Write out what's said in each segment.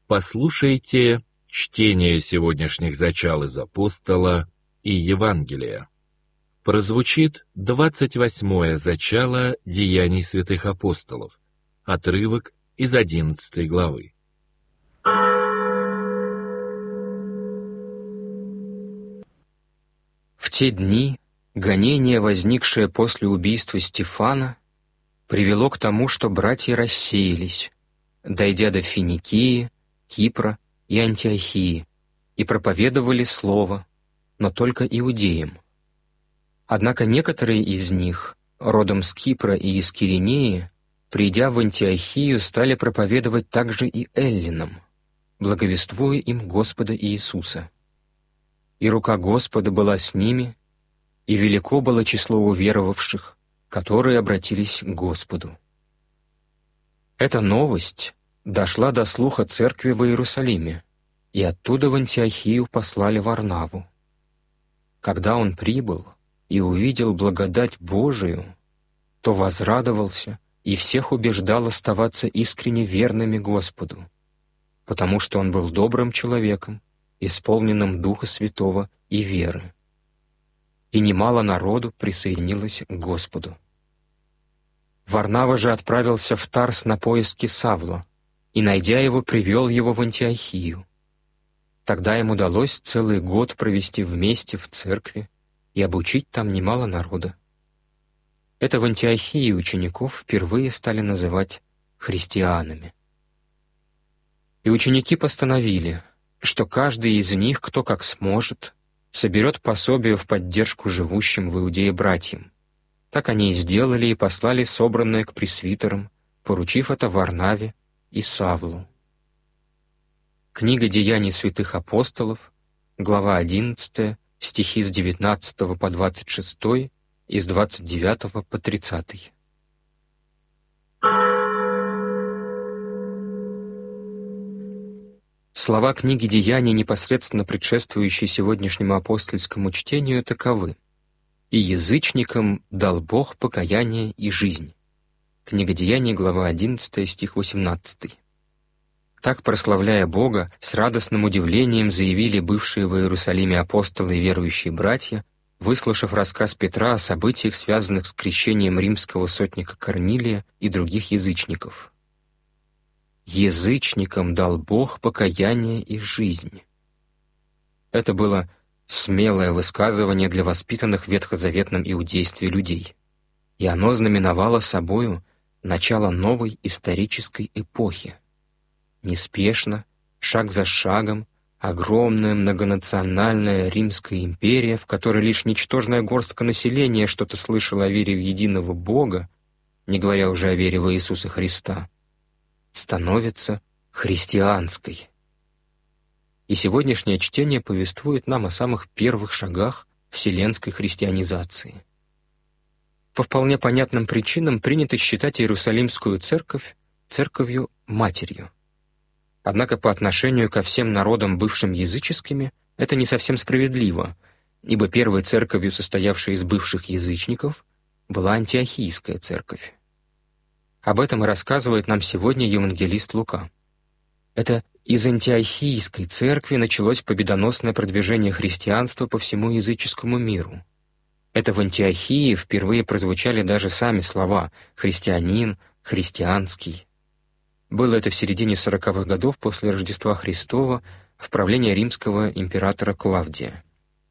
Послушайте чтение сегодняшних зачал из Апостола и Евангелия. Прозвучит 28-е зачало Деяний святых апостолов, отрывок из 11 главы. В те дни гонение, возникшее после убийства Стефана, привело к тому, что братья рассеялись, дойдя до Финикии, Кипра и Антиохии, и проповедовали слово, но только иудеям. Однако некоторые из них, родом с Кипра и из Киринеи, придя в Антиохию, стали проповедовать также и эллинам, благовествуя им Господа Иисуса. И рука Господа была с ними, и велико было число уверовавших, которые обратились к Господу. Эта новость дошла до слуха церкви в Иерусалиме, и оттуда в Антиохию послали Варнаву. Когда он прибыл и увидел благодать Божию, то возрадовался и всех убеждал оставаться искренне верными Господу, потому что он был добрым человеком, исполненным Духа Святого и веры. И немало народу присоединилось к Господу. Варнава же отправился в Тарс на поиски Савла, и, найдя его, привел его в Антиохию. Тогда им удалось целый год провести вместе в церкви и обучить там немало народа. Это в Антиохии учеников впервые стали называть христианами. И ученики постановили, что каждый из них, кто как сможет, соберет пособие в поддержку живущим в Иудее братьям. Так они и сделали и послали собранное к пресвитерам, поручив это Варнаве и Савлу. Книга Деяний святых апостолов, глава 11, стихи с 19 по 26 и с 29 по 30. Слова книги Деяний, непосредственно предшествующие сегодняшнему апостольскому чтению, таковы: «И язычникам дал Бог покаяние и жизнь». Книга Деяний, глава 11, стих 18. Так, прославляя Бога, с радостным удивлением заявили бывшие в Иерусалиме апостолы и верующие братья, выслушав рассказ Петра о событиях, связанных с крещением римского сотника Корнилия и других язычников. «Язычникам дал Бог покаяние и жизнь». Это было смелое высказывание для воспитанных в ветхозаветном иудействе людей, и оно знаменовало собою начало новой исторической эпохи. Неспешно, шаг за шагом, огромная многонациональная Римская империя, в которой лишь ничтожная горстка населения что-то слышала о вере в единого Бога, не говоря уже о вере в Иисуса Христа, становится христианской. И сегодняшнее чтение повествует нам о самых первых шагах вселенской христианизации. По вполне понятным причинам принято считать Иерусалимскую церковь церковью-матерью. Однако по отношению ко всем народам, бывшим языческими, это не совсем справедливо, ибо первой церковью, состоявшей из бывших язычников, была Антиохийская церковь. Об этом и рассказывает нам сегодня евангелист Лука. Это из Антиохийской церкви началось победоносное продвижение христианства по всему языческому миру. Это в Антиохии впервые прозвучали даже сами слова «христианин», «христианский». Было это в середине 40-х годов после Рождества Христова в правлении римского императора Клавдия.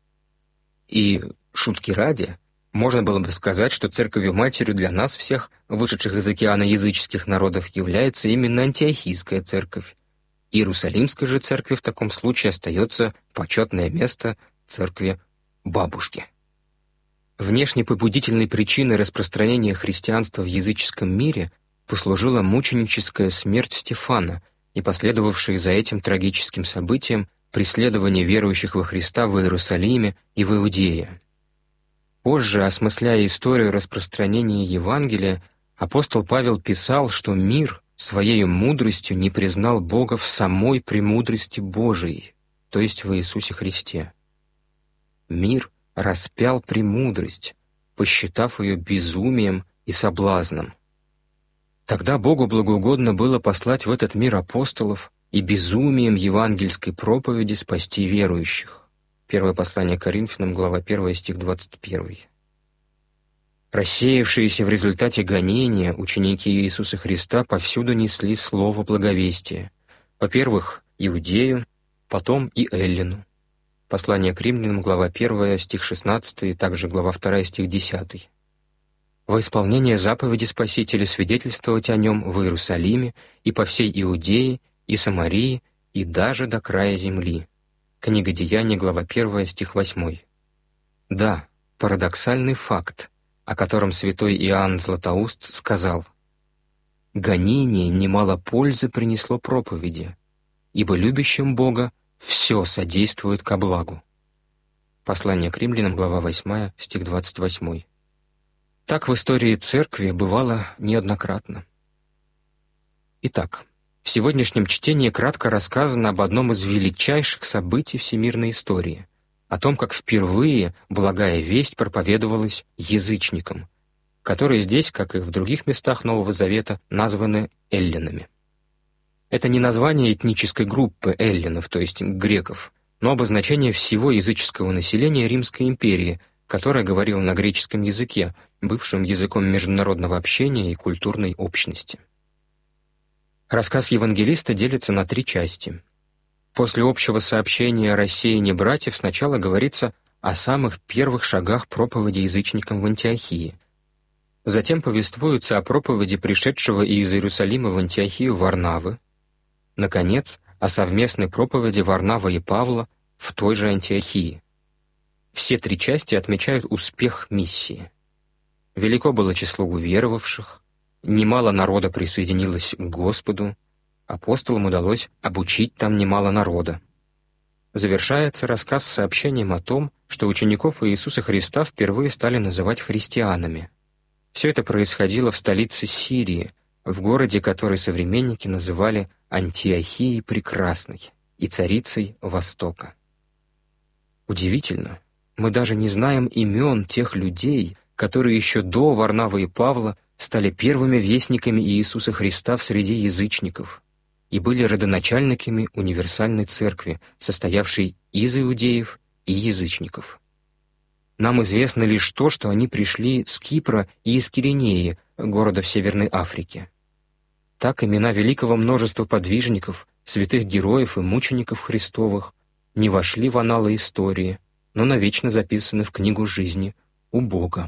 И, шутки ради, можно было бы сказать, что церковью-матерью для нас всех, вышедших из океана языческих народов, является именно Антиохийская церковь. Иерусалимской же церкви в таком случае остается почетное место церкви-бабушки. Внешне побудительной причиной распространения христианства в языческом мире послужила мученическая смерть Стефана и последовавшее за этим трагическим событием преследование верующих во Христа в Иерусалиме и в Иудее. Позже, осмысляя историю распространения Евангелия, апостол Павел писал, что мир своей мудростью не признал Бога в самой премудрости Божией, то есть в Иисусе Христе. Мир распял премудрость, посчитав ее безумием и соблазном. Тогда Богу благоугодно было послать в этот мир апостолов, и безумием евангельской проповеди спасти верующих. Первое послание Коринфянам, глава 1, стих 21. Рассеявшиеся в результате гонения ученики Иисуса Христа повсюду несли слово благовестия. Во-первых, Иудею, потом и Эллину. Послание к Римлянам, глава 1, стих 16, и также глава 2, стих 10. Во исполнение заповеди Спасителя свидетельствовать о нем в Иерусалиме и по всей Иудее и Самарии и даже до края земли. Книга Деяний, глава 1, стих 8. Да, парадоксальный факт, о котором святой Иоанн Златоуст сказал: «Гонение немало пользы принесло проповеди, ибо любящим Бога все содействует ко благу». Послание к Римлянам, глава 8, стих 28. Так в истории Церкви бывало неоднократно. Итак, в сегодняшнем чтении кратко рассказано об одном из величайших событий всемирной истории, о том, как впервые благая весть проповедовалась язычникам, которые здесь, как и в других местах Нового Завета, названы эллинами. Это не название этнической группы эллинов, то есть греков, но обозначение всего языческого населения Римской империи, которое говорило на греческом языке, бывшим языком международного общения и культурной общности. Рассказ евангелиста делится на 3 части. После общего сообщения о рассеянии братьев сначала говорится о самых первых шагах проповеди язычникам в Антиохии. Затем повествуется о проповеди пришедшего из Иерусалима в Антиохию Варнавы. Наконец, о совместной проповеди Варнавы и Павла в той же Антиохии. Все 3 части отмечают успех миссии. Велико было число уверовавших, немало народа присоединилось к Господу, апостолам удалось обучить там немало народа. Завершается рассказ сообщением о том, что учеников Иисуса Христа впервые стали называть христианами. Все это происходило в столице Сирии, в городе, который современники называли Антиохией Прекрасной и царицей Востока. Удивительно, мы даже не знаем имен тех людей, которые еще до Варнавы и Павла стали первыми вестниками Иисуса Христа в среде язычников и были родоначальниками универсальной церкви, состоявшей из иудеев и язычников. Нам известно лишь то, что они пришли с Кипра и из Киринеи, города в Северной Африке. Так имена великого множества подвижников, святых героев и мучеников Христовых не вошли в анналы истории, но навечно записаны в книгу жизни у Бога.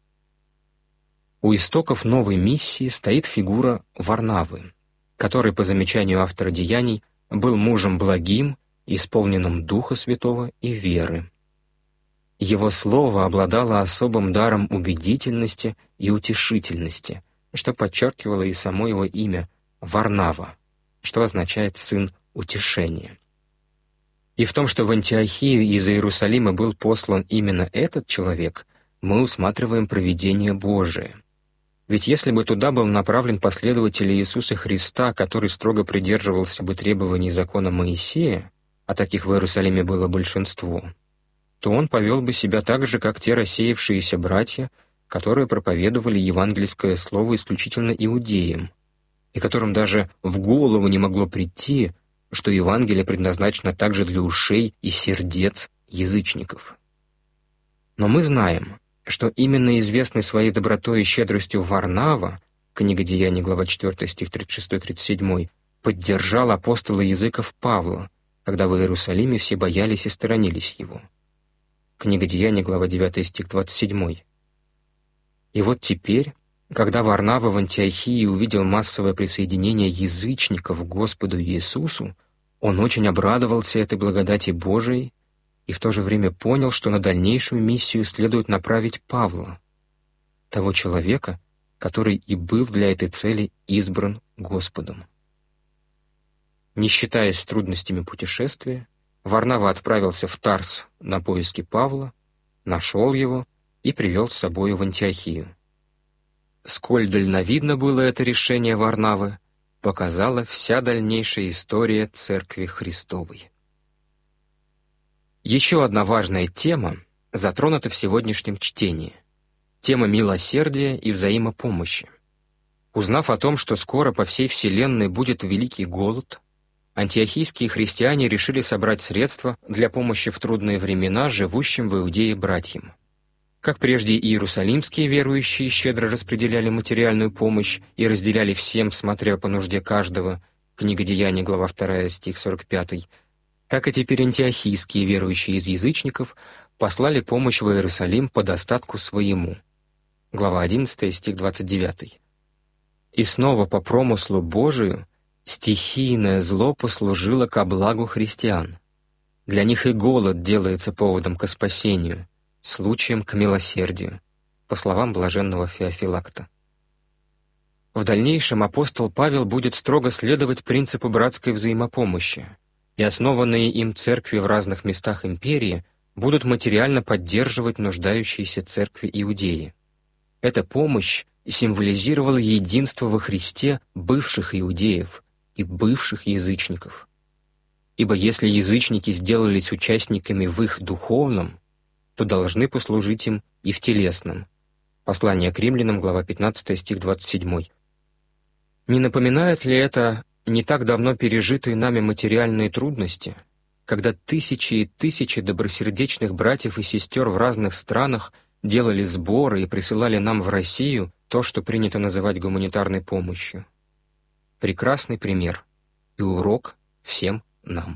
У истоков новой миссии стоит фигура Варнавы, который, по замечанию автора «Деяний», был мужем благим, исполненным Духа Святого и веры. Его слово обладало особым даром убедительности и утешительности, что подчеркивало и само его имя Варнава, что означает «сын утешения». И в том, что в Антиохию из Иерусалима был послан именно этот человек, мы усматриваем провидение Божие. Ведь если бы туда был направлен последователь Иисуса Христа, который строго придерживался бы требований закона Моисея, а таких в Иерусалиме было большинство, то он повел бы себя так же, как те рассеявшиеся братья, которые проповедовали евангельское слово исключительно иудеям, и которым даже в голову не могло прийти, что Евангелие предназначено также для ушей и сердец язычников. Но мы знаем, что именно известный своей добротой и щедростью Варнава, книга Деяний, глава 4, стих 36-37, поддержал апостола языков Павла, когда в Иерусалиме все боялись и сторонились его. Книга Деяний, глава 9, стих 27. И вот теперь, когда Варнава в Антиохии увидел массовое присоединение язычников к Господу Иисусу, он очень обрадовался этой благодати Божией и в то же время понял, что на дальнейшую миссию следует направить Павла, того человека, который и был для этой цели избран Господом. Не считаясь с трудностями путешествия, Варнава отправился в Тарс на поиски Павла, нашел его и привел с собою в Антиохию. Сколь дальновидно было это решение Варнавы, показала вся дальнейшая история Церкви Христовой. Еще одна важная тема затронута в сегодняшнем чтении — тема милосердия и взаимопомощи. Узнав о том, что скоро по всей Вселенной будет великий голод, антиохийские христиане решили собрать средства для помощи в трудные времена живущим в Иудее братьям. Как прежде иерусалимские верующие щедро распределяли материальную помощь и разделяли всем, смотря по нужде каждого, книга Деяний, глава 2, стих 45, так и теперь антиохийские верующие из язычников послали помощь в Иерусалим по достатку своему. Глава 11, стих 29. И снова по промыслу Божию стихийное зло послужило ко благу христиан. Для них и голод делается поводом ко спасению, случаем к милосердию, по словам блаженного Феофилакта. В дальнейшем апостол Павел будет строго следовать принципу братской взаимопомощи, и основанные им церкви в разных местах империи будут материально поддерживать нуждающиеся церкви Иудеи. Эта помощь символизировала единство во Христе бывших иудеев и бывших язычников. Ибо если язычники сделались участниками в их духовном, то должны послужить им и в телесном. Послание к римлянам, глава 15, стих 27. Не напоминает ли это не так давно пережитые нами материальные трудности, когда тысячи и тысячи добросердечных братьев и сестер в разных странах делали сборы и присылали нам в Россию то, что принято называть гуманитарной помощью? Прекрасный пример и урок всем нам.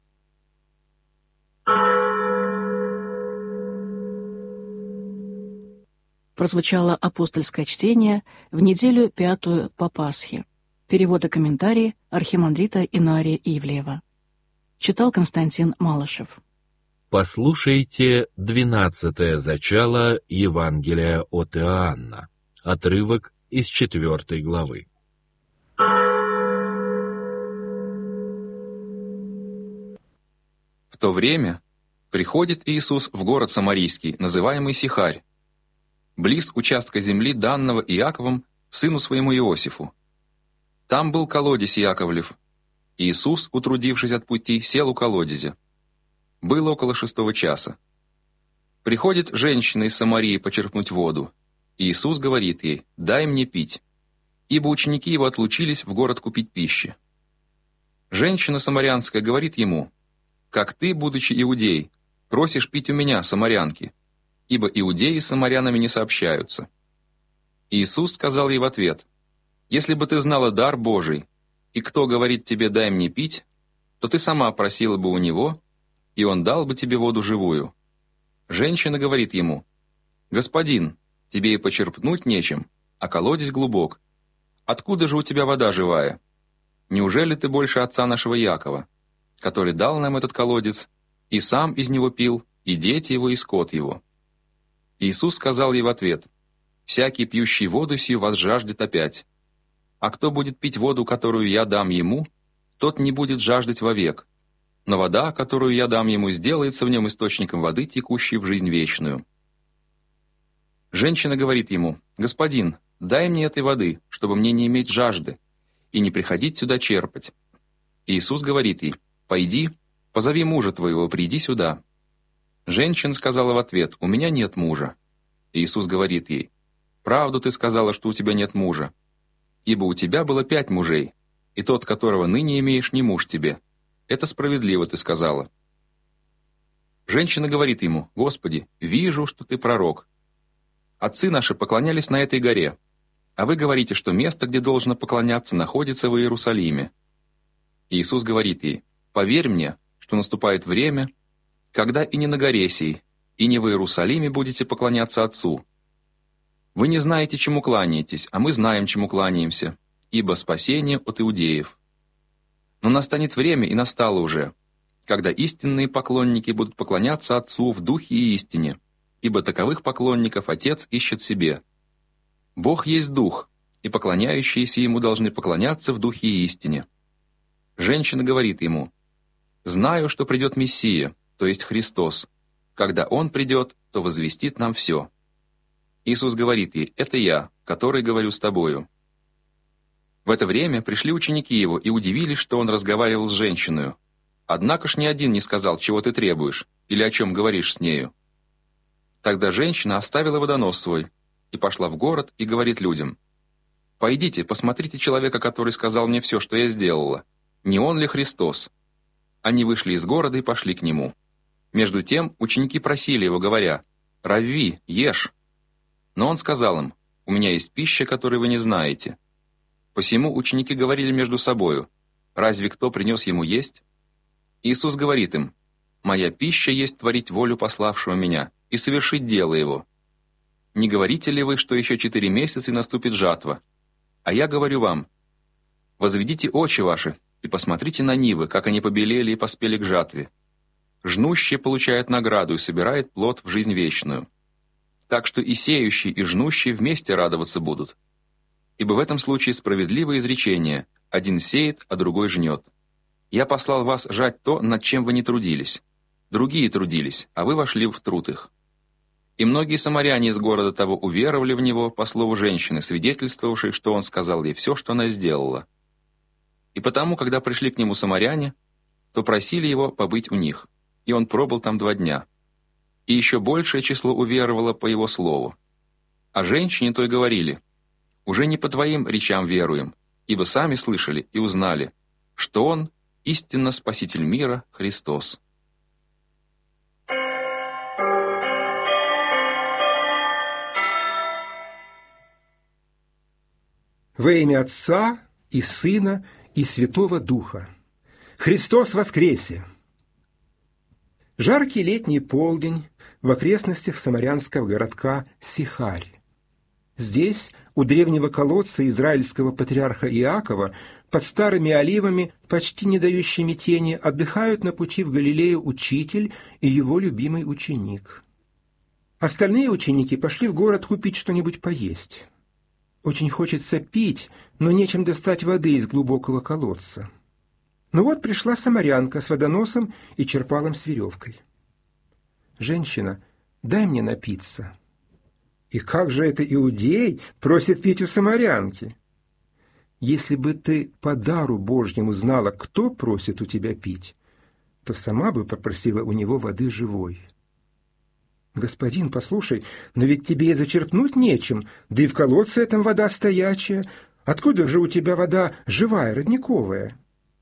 Прозвучало апостольское чтение в неделю 5 по Пасхе. Перевод и комментарии архимандрита Инария Ивлеева. Читал Константин Малышев. Послушайте 12-е зачало Евангелия от Иоанна, отрывок из 4 главы. В то время приходит Иисус в город Самарийский, называемый Сихарь, близ участка земли, данного Иаковом, сыну своему Иосифу. Там был колодезь Иаковлев. Иисус, утрудившись от пути, сел у колодезя. Было около 6 часа. Приходит женщина из Самарии почерпнуть воду. Иисус говорит ей: «Дай мне пить», ибо ученики его отлучились в город купить пищи. Женщина самарянская говорит ему: «Как ты, будучи иудей, просишь пить у меня, самарянки, ибо иудеи с самарянами не сообщаются». Иисус сказал ей в ответ: «Если бы ты знала дар Божий, и кто говорит тебе: дай мне пить, то ты сама просила бы у него, и он дал бы тебе воду живую». Женщина говорит ему: «Господин, тебе и почерпнуть нечем, а колодезь глубок. Откуда же у тебя вода живая? Неужели ты больше отца нашего Якова, который дал нам этот колодец, и сам из него пил, и дети его, и скот его?» Иисус сказал ей в ответ: «Всякий, пьющий воду сию, вас жаждет опять. А кто будет пить воду, которую я дам ему, тот не будет жаждать вовек. Но вода, которую я дам ему, сделается в нем источником воды, текущей в жизнь вечную». Женщина говорит ему: «Господин, дай мне этой воды, чтобы мне не иметь жажды, и не приходить сюда черпать». Иисус говорит ей: «Пойди, позови мужа твоего, приди сюда». Женщина сказала в ответ: «У меня нет мужа». Иисус говорит ей: «Правду ты сказала, что у тебя нет мужа, ибо у тебя было 5 мужей, и тот, которого ныне имеешь, не муж тебе. Это справедливо ты сказала». Женщина говорит ему: «Господи, вижу, что ты пророк. Отцы наши поклонялись на этой горе, а вы говорите, что место, где должно поклоняться, находится в Иерусалиме». Иисус говорит ей: «Поверь мне, что наступает время, когда и не на горе сей, и не в Иерусалиме будете поклоняться Отцу. Вы не знаете, чему кланяетесь, а мы знаем, чему кланяемся, ибо спасение от иудеев. Но настанет время, и настало уже, когда истинные поклонники будут поклоняться Отцу в духе и истине, ибо таковых поклонников Отец ищет себе. Бог есть Дух, и поклоняющиеся Ему должны поклоняться в духе и истине». Женщина говорит ему: «Знаю, что придет Мессия, то есть Христос. Когда Он придет, то возвестит нам все». Иисус говорит ей: «Это я, который говорю с тобою». В это время пришли ученики Его и удивились, что Он разговаривал с женщиною. Однако ж ни один не сказал: «Чего ты требуешь?» или «О чем говоришь с нею?». Тогда женщина оставила водонос свой и пошла в город и говорит людям: «Пойдите, посмотрите человека, который сказал мне все, что я сделала. не он ли Христос? Они вышли из города и пошли к нему. Между тем ученики просили его, говоря: «Равви, ешь». Но он сказал им: «У меня есть пища, которую вы не знаете». Посему ученики говорили между собою: «Разве кто принес ему есть?» Иисус говорит им: «Моя пища есть творить волю пославшего меня и совершить дело его. Не говорите ли вы, что еще 4 месяца и наступит жатва? А я говорю вам: возведите очи ваши и посмотрите на нивы, как они побелели и поспели к жатве. Жнущий получает награду и собирает плод в жизнь вечную. Так что и сеющий, и жнущий вместе радоваться будут. Ибо в этом случае справедливое изречение: один сеет, а другой жнет. Я послал вас жать то, над чем вы не трудились. Другие трудились, а вы вошли в труд их». И многие самаряне из города того уверовали в него по слову женщины, свидетельствовавшей, что он сказал ей все, что она сделала. И потому, когда пришли к нему самаряне, то просили его побыть у них, и он пробыл там 2 дня. И еще большее число уверовало по его слову. А женщине той говорили: «Уже не по твоим речам веруем, ибо сами слышали и узнали, что он истинно Спаситель мира Христос». Во имя Отца и Сына и Святого Духа. Христос воскресе! Жаркий летний полдень в окрестностях самарянского городка Сихарь. Здесь, у древнего колодца израильского патриарха Иакова, под старыми оливами, почти не дающими тени, отдыхают на пути в Галилею учитель и его любимый ученик. Остальные ученики пошли в город купить что-нибудь поесть. Очень хочется пить, но нечем достать воды из глубокого колодца. Но вот пришла самарянка с водоносом и черпалом с веревкой. «Женщина, дай мне напиться». И как же это иудей просит пить у самарянки? Если бы ты по дару Божьему знала, кто просит у тебя пить, то сама бы попросила у него воды живой. «Господин, послушай, но ведь тебе и зачерпнуть нечем, да и в колодце этом вода стоячая. Откуда же у тебя вода живая, родниковая?»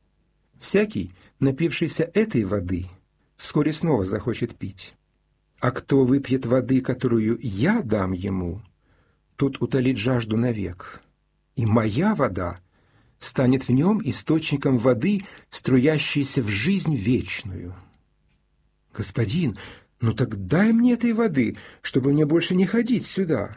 Всякий, напившийся этой воды, вскоре снова захочет пить. А кто выпьет воды, которую я дам ему, тот утолит жажду навек. И моя вода станет в нем источником воды, струящейся в жизнь вечную. «Господин, ну так дай мне этой воды, чтобы мне больше не ходить сюда».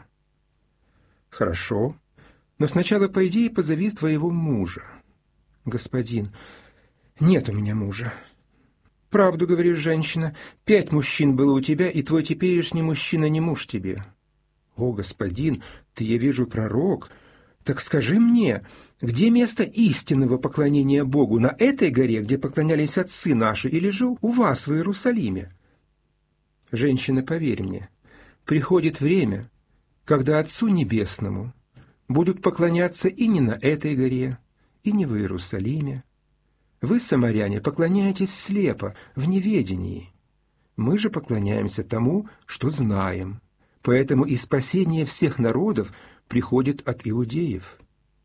«Хорошо, но сначала пойди и позови твоего мужа». «Господин, нет у меня мужа». «Правду говоришь, женщина, 5 мужчин было у тебя, и твой теперешний мужчина не муж тебе». «О, господин, ты, я вижу, пророк. Так скажи мне, где место истинного поклонения Богу, на этой горе, где поклонялись отцы наши, или же у вас в Иерусалиме?» «Женщина, поверь мне, приходит время, когда Отцу Небесному будут поклоняться и не на этой горе, и не в Иерусалиме. Вы, самаряне, поклоняетесь слепо, в неведении. Мы же поклоняемся тому, что знаем, поэтому и спасение всех народов приходит от иудеев.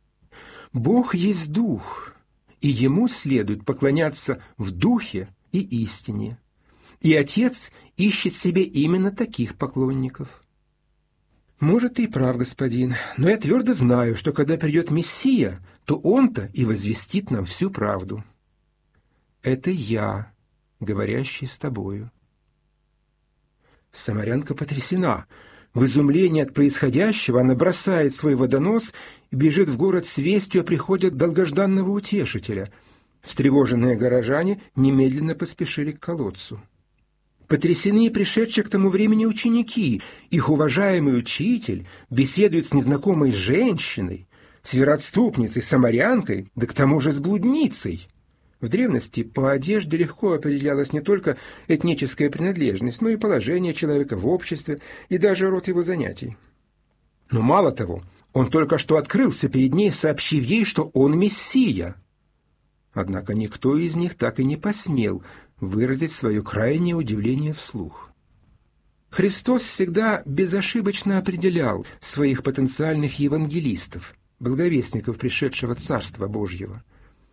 Бог есть Дух, и Ему следует поклоняться в Духе и истине. И Отец ищет себе именно таких поклонников». «Может, ты и прав, господин, но я твердо знаю, что когда придет Мессия, то Он-то и возвестит нам всю правду. Это я, говорящий с тобою». Самарянка потрясена. В изумлении от происходящего она бросает свой водонос и бежит в город с вестью о приходе долгожданного утешителя. Встревоженные горожане немедленно поспешили к колодцу. Потрясены пришедшие к тому времени ученики. Их уважаемый учитель беседует с незнакомой женщиной, с вероотступницей, самарянкой, да к тому же с блудницей. В древности по одежде легко определялась не только этническая принадлежность, но и положение человека в обществе и даже род его занятий. Но мало того, он только что открылся перед ней, сообщив ей, что он Мессия. Однако никто из них так и не посмел выразить свое крайнее удивление вслух. Христос всегда безошибочно определял своих потенциальных евангелистов, благовестников пришедшего Царства Божьего.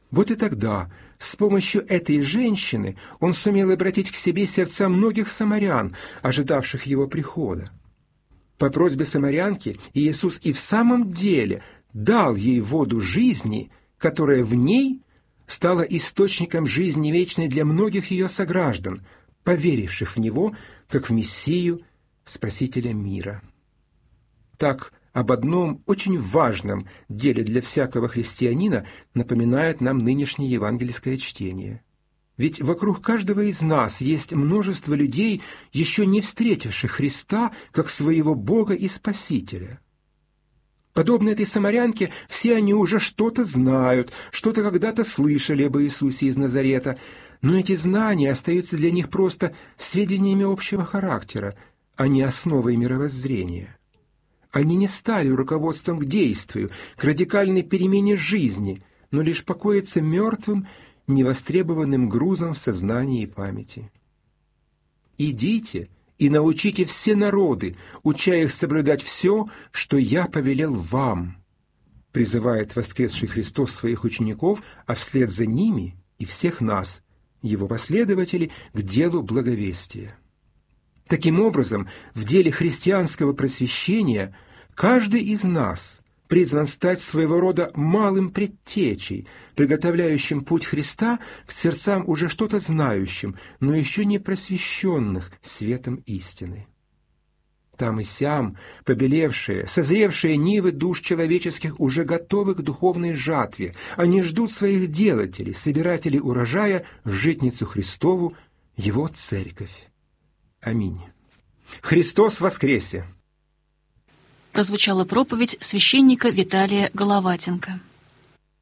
Вот и тогда, с помощью этой женщины, он сумел обратить к себе сердца многих самарян, ожидавших его прихода. По просьбе самарянки Иисус и в самом деле дал ей воду жизни, которая в ней стала источником жизни вечной для многих ее сограждан, поверивших в Него, как в Мессию, Спасителя мира. Так, об одном очень важном деле для всякого христианина напоминает нам нынешнее евангельское чтение. Ведь вокруг каждого из нас есть множество людей, еще не встретивших Христа как своего Бога и Спасителя. Подобно этой самарянке, все они уже что-то знают, что-то когда-то слышали об Иисусе из Назарета, но эти знания остаются для них просто сведениями общего характера, а не основой мировоззрения. Они не стали руководством к действию, к радикальной перемене жизни, но лишь покоятся мертвым, невостребованным грузом в сознании и памяти. «Идите и научите все народы, уча их соблюдать все, что я повелел вам», призывает воскресший Христос своих учеников, а вслед за ними и всех нас, его последователей, к делу благовестия. Таким образом, в деле христианского просвещения каждый из нас призван стать своего рода малым предтечей, приготовляющим путь Христа к сердцам уже что-то знающим, но еще не просвещенных светом истины. Там и сям побелевшие, созревшие нивы душ человеческих уже готовы к духовной жатве. Они ждут своих делателей, собирателей урожая в житницу Христову, Его церковь. Аминь. Христос воскресе! Прозвучала проповедь священника Виталия Головатенко.